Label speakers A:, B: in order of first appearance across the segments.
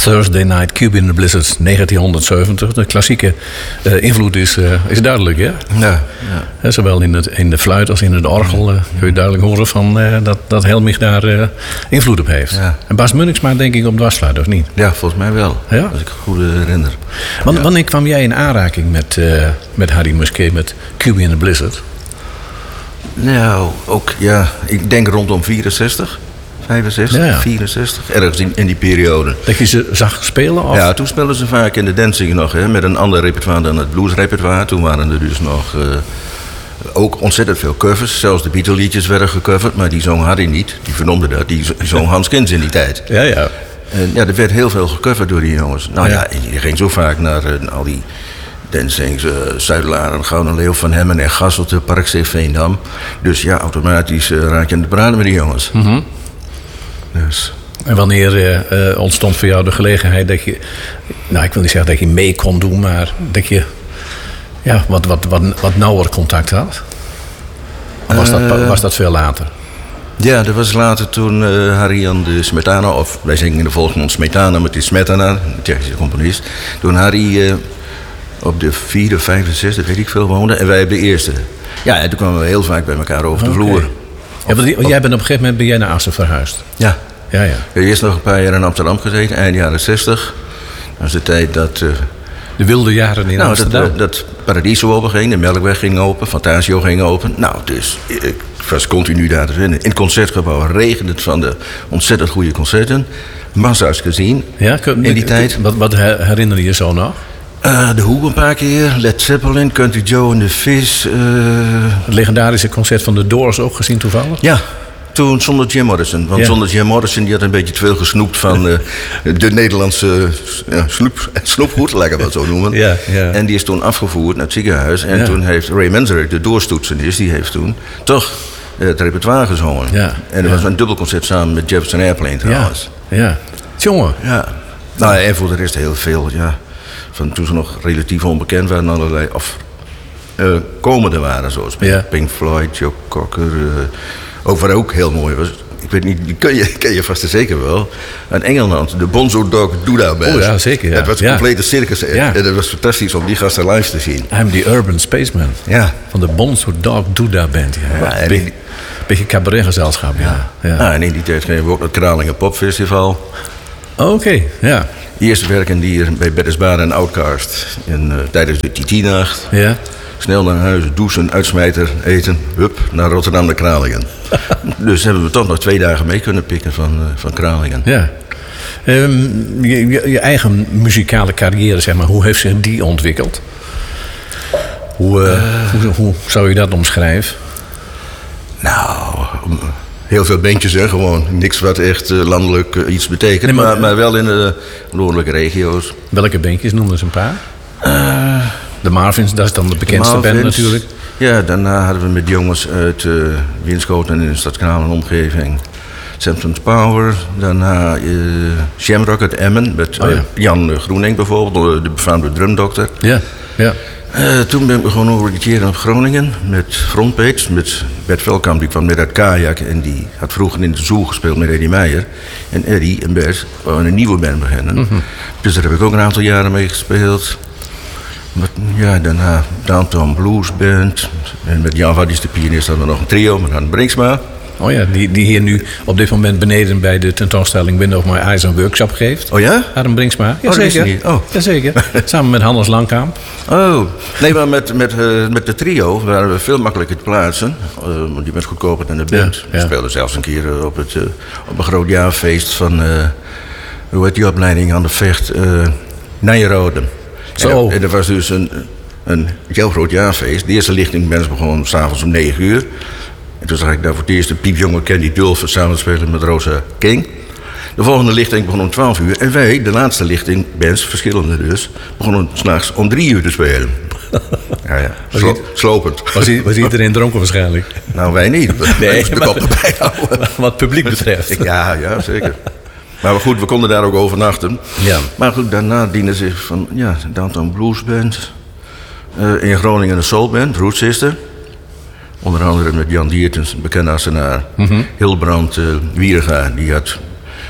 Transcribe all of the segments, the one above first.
A: Thursday Night Cube in the Blizzard 1970. De klassieke invloed is duidelijk, hè?
B: Ja.
A: Zowel in de fluit als in het orgel kun je duidelijk horen van, dat Helmich daar invloed op heeft.
B: Ja.
A: En Bas Munniksma denk ik op dwarsfluit, of niet?
B: Ja, volgens mij wel.
A: Ja?
B: Als ik het goed herinner.
A: Wanneer kwam jij in aanraking met Harry Musquet, met Cube in the Blizzard?
B: Nou, ook, ja, ik denk rondom 64, 65, 64. Ergens in die periode.
A: Dat je ze zag spelen? Of?
B: Ja, toen speelden ze vaak in de dancing nog, hè, met een ander repertoire dan het bluesrepertoire. Toen waren er dus nog ook ontzettend veel covers. Zelfs de Beatle-liedjes werden gecoverd, maar die zong Harry niet. Die vernoemde dat. Die zong Hans Kins in die tijd.
A: Ja, ja.
B: En ja, er werd heel veel gecoverd door die jongens. Nou ja, je ging zo vaak naar al die dancings, Zuidelaar, Gouden Leeuw, Van Hemmen en Gasselte, Parkstee, Veendam. Dus ja, automatisch raak je aan het praten met die jongens.
A: Mm-hmm.
B: Dus.
A: En wanneer ontstond voor jou de gelegenheid dat je, nou ik wil niet zeggen dat je mee kon doen, maar dat je wat nauwer contact had? Of was dat veel later?
B: Ja, dat was later toen Harry aan de Smetana, of wij zingen in de volksmond Smetana, maar het is Smetana, een Tsjechische componist. Toen Harry op de 4e, 5e, 6e, weet ik veel, woonde en wij op de eerste. Ja, en toen kwamen we heel vaak bij elkaar over de vloer.
A: Ja, jij bent op een gegeven moment naar Assen verhuisd.
B: Ja.
A: Ja.
B: Ik heb eerst nog een paar jaar in Amsterdam gezeten, eind jaren 60. Dat was de tijd dat
A: de wilde jaren in Amsterdam.
B: Dat Paradiso openging, de Melkweg ging open, Fantasio ging open. Nou, dus ik was continu daar te vinden. In het Concertgebouw regende het van de ontzettend goede concerten. Massa's gezien in die tijd.
A: Wat herinner je je zo nog?
B: De Who een paar keer, Led Zeppelin, Country Joe en de Fish.
A: Het legendarische concert van de Doors ook gezien toevallig?
B: Ja. Toen zonder Jim Morrison. Want zonder Jim Morrison die had een beetje te veel gesnoept van de Nederlandse snoepgoed, laat ik het wel zo noemen.
A: Ja.
B: En die is toen afgevoerd naar het ziekenhuis. En toen heeft Ray Manzarek, de doorstoetsenist, die heeft toen toch het repertoire gezongen.
A: Ja.
B: En er was een dubbelconcert samen met Jefferson Airplane trouwens.
A: Ja. Jongen.
B: Ja. Nou, en voor de rest heel veel, ja. Van toen ze nog relatief onbekend waren, allerlei komende waren, zoals Pink Floyd, Joe Cocker. Ook wat ook heel mooi was, ik weet niet, die ken je vast en zeker wel. Uit Engeland, de Bonzo Dog Doodah Band.
A: Oh ja, zeker. Ja.
B: Dat was een complete circus. Ja. En dat was fantastisch om die gasten live te zien.
A: I'm the Urban Spaceman.
B: Ja.
A: Van de Bonzo Dog Doodah Band. Ja. Een beetje cabaretgezelschap. Ja.
B: En in die tijd gingen we ook naar het Kralingen Popfestival.
A: Oké, ja.
B: Eerst werken die hier bij Bertelsbaan en Outcast. Tijdens de TT-nacht.
A: Ja.
B: Snel naar huis, douchen, uitsmijter, eten. Hup, naar Rotterdam naar Kralingen. Dus hebben we toch nog 2 dagen mee kunnen pikken van Kralingen.
A: Ja. Je eigen muzikale carrière, zeg maar, hoe heeft zich die ontwikkeld? Hoe zou je dat omschrijven?
B: Nou, heel veel bandjes, hè, gewoon. Niks wat echt landelijk iets betekent. Nee, maar wel in de noordelijke regio's.
A: Welke bandjes, noem eens een paar? De Marvins, dat is dan de bekendste band natuurlijk.
B: Ja, daarna hadden we met jongens uit Winschoten in de Stadskanaal en omgeving. Samson's Power. Daarna Shamrock uit Emmen met Jan Groening bijvoorbeeld, de befaamde drumdokter.
A: Ja.
B: Toen ben ik begonnen organiseren op Groningen met Frontpage, met Bert Velkamp. Die kwam net uit Kajak en die had vroeger in de Zoo gespeeld met Eddie Meijer. En Eddie en Bert wouden een nieuwe band beginnen. Mm-hmm. Dus daar heb ik ook een aantal jaren mee gespeeld. Daarna Downtown Blues Band. En met Jan Waddies, de pianist, hadden we nog een trio met Han Brinksma.
A: Oh ja, die hier nu op dit moment beneden bij de tentoonstelling Wind of My Eyes een workshop geeft.
B: Oh ja?
A: Adam Brinksma. Jazeker. Jazeker. Samen met Hannes Langkamp.
B: Oh, nee, maar met de trio waren we veel makkelijker te plaatsen. Want die was goedkoper dan de band. We speelden zelfs een keer op een groot jaarfeest van, hoe heet die opleiding aan de Vecht? Nijenrode.
A: Zo.
B: En er was dus een heel groot jaarfeest. De eerste lichting begon 's avonds om 9 uur. En toen zag ik daar voor het eerst de piepjonge Candy Dulfer samenspelen met Rosa King. De volgende lichting begon om 12 uur. En wij, de laatste lichting, bands, verschillende dus, begonnen 's nachts om 3 uur te spelen. Ja. Slopend.
A: Was iedereen dronken waarschijnlijk?
B: Nou, wij niet.
A: Nee,
B: de kop erbij houden.
A: Wat het publiek betreft.
B: Ja, zeker. Maar goed, we konden daar ook overnachten. Ja. Maar goed, daarna diende zich van Downtown Blues Band. In Groningen een soulband, Root Sister. Onder andere met Jan Diertens, een bekende Assenaar. Mm-hmm. Hilbrand Wierga, die had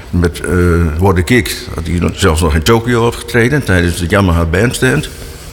B: Met What the Kick had hij zelfs nog in Tokio opgetreden tijdens de Yamaha Bandstand.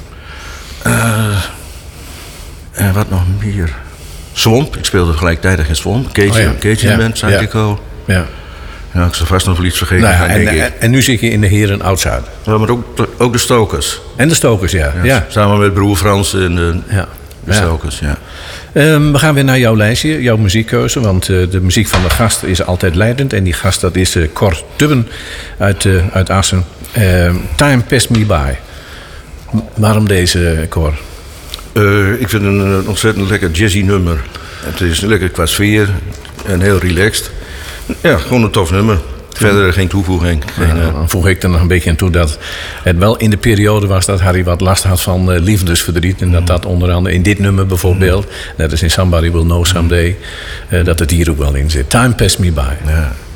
B: En wat nog meer? Swamp, ik speelde gelijktijdig in Swamp. Cajun Band, Psychico.
A: Ja.
B: Ja, ik zal vast nog wel iets vergeten.
A: En nu zit je in de Heren Oud-Zuid.
B: Ja, maar ook de Stokers.
A: En de Stokers, ja.
B: Samen met broer Frans en de Stokers, ja.
A: We gaan weer naar jouw lijstje, jouw muziekkeuze. Want de muziek van de gast is altijd leidend. En die gast, dat is Cor Tubben uit Assen. Time Passed Me By. Waarom deze, Cor?
B: Ik vind het een ontzettend lekker jazzy nummer. Het is lekker qua sfeer en heel relaxed. Ja, gewoon een tof nummer. Verder geen toevoeging.
A: Dan voeg ik er nog een beetje aan toe dat het wel in de periode was dat Harry wat last had van liefdesverdriet. En dat onder andere in dit nummer bijvoorbeeld, net als in Somebody Will Know Someday, dat het hier ook wel in zit. Time Passed Me By.
B: Ja.